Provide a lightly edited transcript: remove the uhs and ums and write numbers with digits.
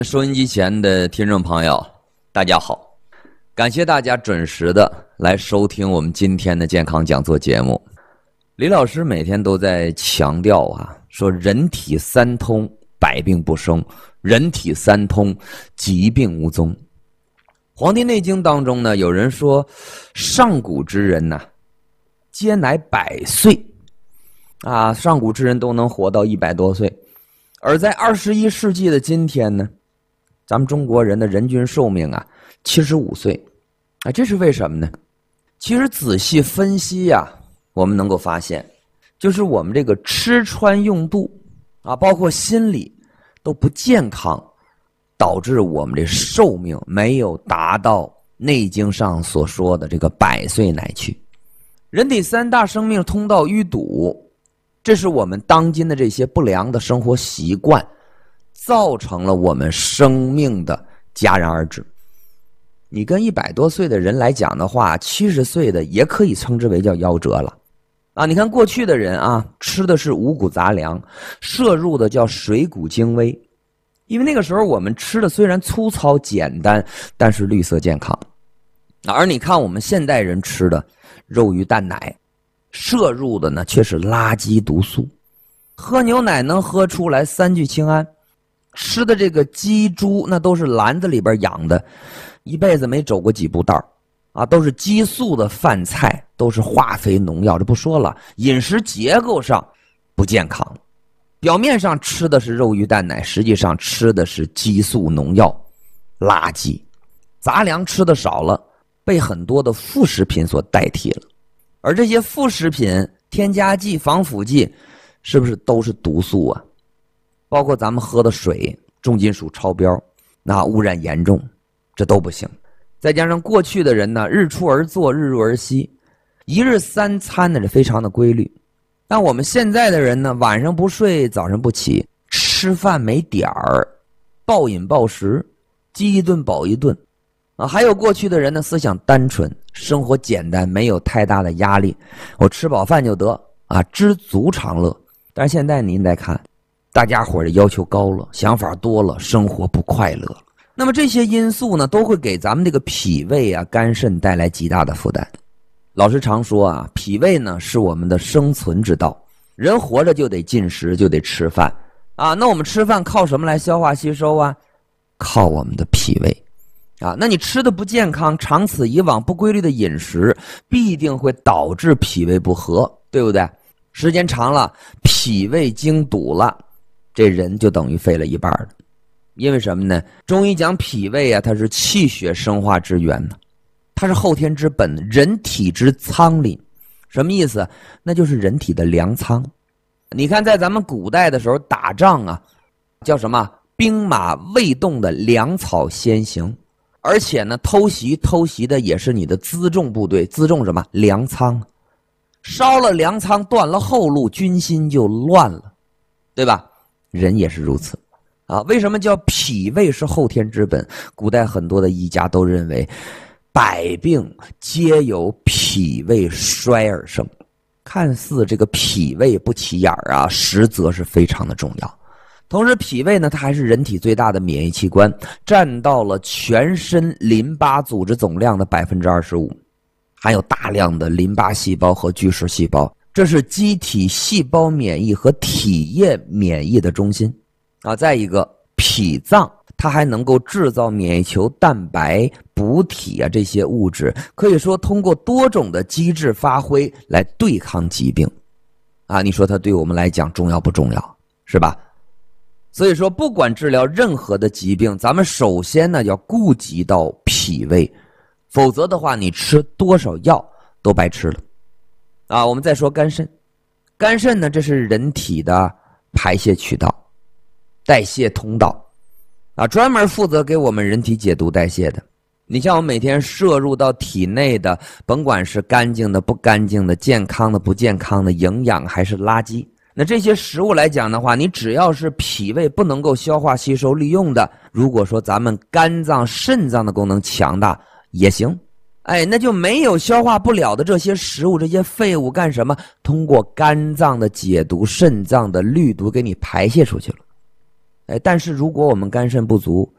收音机前的听众朋友，大家好，感谢大家准时的来收听我们今天的健康讲座节目。李老师每天都在强调说人体三通，百病不生；人体三通，疾病无踪。黄帝内经当中呢，有人说上古之人皆乃100岁上古之人都能活到100多岁。而在21世纪的今天呢，咱们中国人的人均寿命75岁这是为什么呢？其实仔细分析我们能够发现，就是我们这个吃穿用度包括心理都不健康，导致我们这寿命没有达到内经上所说的这个100岁乃去。人体3大生命通道淤堵，这是我们当今的这些不良的生活习惯造成了我们生命的戛然而止。你跟100多岁的人来讲的话，70岁的也可以称之为叫夭折了你看过去的人吃的是五谷杂粮，摄入的叫水谷精微，因为那个时候我们吃的虽然粗糙简单，但是绿色健康。而你看我们现代人吃的肉鱼蛋奶，摄入的呢却是垃圾毒素。喝牛奶能喝出来3聚氰胺，吃的这个鸡猪那都是篮子里边养的，一辈子没走过几步道都是激素的饭菜，都是化肥农药，这不说了，饮食结构上不健康。表面上吃的是肉鱼蛋奶，实际上吃的是激素农药垃圾。杂粮吃的少了，被很多的副食品所代替了。而这些副食品、添加剂、防腐剂是不是都是毒素包括咱们喝的水重金属超标，那污染严重，这都不行。再加上过去的人呢，日出而作，日入而息，一日3餐呢是非常的规律。但我们现在的人呢，晚上不睡，早上不起，吃饭没点儿，暴饮暴食，饥一顿饱一顿还有过去的人呢，思想单纯，生活简单，没有太大的压力，我吃饱饭就得知足常乐。但是现在您再看，大家伙的要求高了，想法多了，生活不快乐了。那么这些因素呢，都会给咱们这个脾胃肝肾带来极大的负担。老师常说脾胃呢是我们的生存之道，人活着就得进食，就得吃饭那我们吃饭靠什么来消化吸收靠我们的脾胃那你吃的不健康，长此以往不规律的饮食必定会导致脾胃不和，对不对？时间长了，脾胃经堵了，这人就等于废了一半了。因为什么呢？中医讲脾胃它是气血生化之源它是后天之本，人体之仓廪。什么意思？那就是人体的粮仓。你看在咱们古代的时候打仗叫什么？兵马未动的粮草先行。而且呢，偷袭的也是你的辎重部队，辎重什么？粮仓。烧了粮仓，断了后路，军心就乱了，对吧？人也是如此为什么叫脾胃是后天之本？古代很多的医家都认为百病皆由脾胃衰而生。看似这个脾胃不起眼实则是非常的重要。同时脾胃呢，它还是人体最大的免疫器官，占到了全身淋巴组织总量的 25%， 含有大量的淋巴细胞和巨噬细胞，这是机体细胞免疫和体液免疫的中心再一个，脾脏它还能够制造免疫球、蛋白、补体这些物质，可以说通过多种的机制发挥来对抗疾病你说它对我们来讲重要不重要？是吧？所以说不管治疗任何的疾病，咱们首先呢要顾及到脾胃，否则的话你吃多少药都白吃了我们再说肝肾。肝肾呢，这是人体的排泄渠道、代谢通道专门负责给我们人体解毒代谢的。你像我们每天摄入到体内的，甭管是干净的不干净的，健康的不健康的，营养还是垃圾，那这些食物来讲的话，你只要是脾胃不能够消化吸收利用的，如果说咱们肝脏肾脏的功能强大也行那就没有消化不了的这些食物，这些废物干什么？通过肝脏的解毒、肾脏的滤毒给你排泄出去了但是如果我们肝肾不足，